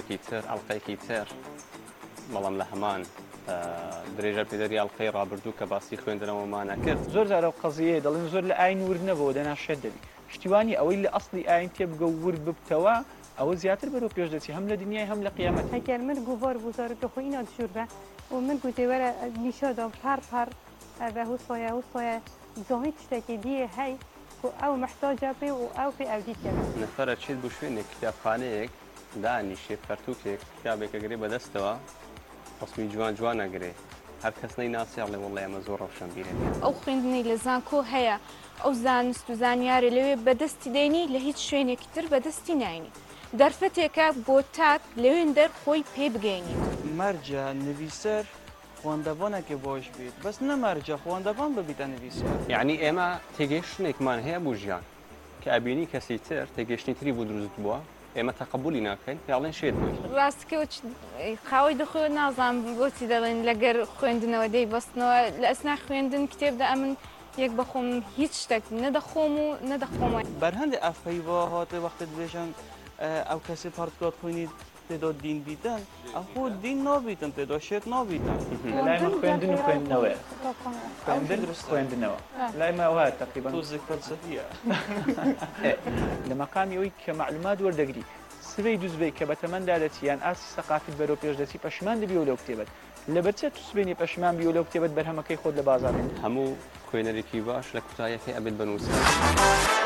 بابەتێکی تر ئەڵقەیەکی تر بەڵام لە هەمان درێژە پێدەری ئەڵقەی ڕابردوو کە باسی خوێندنەوەمانە کرد. زۆر جارە قەزیەیە دەڵێن زۆر لە ئاین ورد نەبەوە دەناشێت دەبی پشتیوانی ئەوەی لە ئەسڵی ئاین تێبگە و ورد ببتەوە ئەوە زیاتر بەرەو پێش دەچی هەم لە دنیای هەم لە قیامەت. ئەگەر من گوڤار بزارەکە خۆی ئینا دژوربە و من گوتێوەرە نیشادام پار ئەvە هوسۆیە زۆهی تشتێکی دیە هەی و ئەو محتاجە پێ و ئەو پێ ئەو دیکە نەفەرە چیت بۆ شوێنێک کتابخانەیەک دانیشێ فەرتووکێک کتابێکە گرێ بەدەستەوە ڕسمی جوان ئەگرێ هەر کەس نەیناسی ئەڵێ وەڵڵی ئەمە زۆر ڕەوشنبیرە. ئەو خوێندنەی لە زانکۆ هەیە ئەو زانست و زانیارە لەوێ بەدەستی دێنی لە هیچ شوێنێکی تر بەدەستی ناینی دەرفەتێکە بۆ تاک لەوێن دەرخۆی پێ بگەینی. مەرجە نویسەر خواندەوانێکی بۆش بیت بەس نەمەرجە خواندەوان ببیتە نویسەر. یعنی ئێمە تێگەیشتنێکمان هەیە بۆ ژیان کە ئەبینی کەسی تر تێگەشتنی تری بۆ دروست بووە ئێمە تەقبولی ناکەین پێڵێن شێت بووی. ڕاستکە خاوەی دەخۆ نازانم بۆچی دەڵێن لەگەر خوێندنەوە دەی بەستنەوە لە ئەسنا خوێندن کتێبدا ئەمن یەک بەخۆم هیچ شتێک نەدەخۆم و نەدەخۆمە. بەرهەندی ئەفەیوە هاتێ وەختە دبێژن ئەو کەسی پارتکات خوێنید تێدا دین بیتن ئەخۆ دین نابیتن تێدا شێت نابیتن. لای من خوێندن و خوێندنەوەیە خوێندنەوە لای ماوە تقریبا تۆزێک فەلسەفیە لە مەقامی ئەوەی کە معلومات وەردەگری سبەی دووسبەی کە بەتەمەندا دەچی یان ئاسی سەقافیت بەرەو پێش دەچی پەشیمان دەبی لەو کتێبەت لەبەرچێت تو سبەینی پەشیمان بی لەو کتێبەت بەرهەمەکەی خۆت لە بازاڕێن. هەموو خوێنەرێکی باش لە کوتایەکەی ئەبێت بنووسێت.